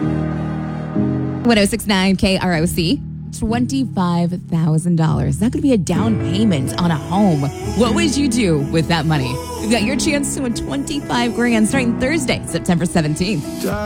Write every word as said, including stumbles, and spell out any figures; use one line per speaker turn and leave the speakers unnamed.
one oh six point nine K R O C. twenty-five thousand dollars. That could be a down payment on a home. What would you do with that money? You've got your chance to win twenty-five grand starting Thursday, September seventeenth.